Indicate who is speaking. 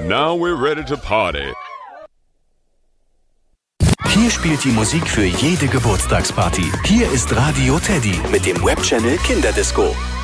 Speaker 1: Now we're ready to party.
Speaker 2: Hier spielt die Musik für jede Geburtstagsparty. Hier ist Radio Teddy mit dem Webchannel Kinderdisco.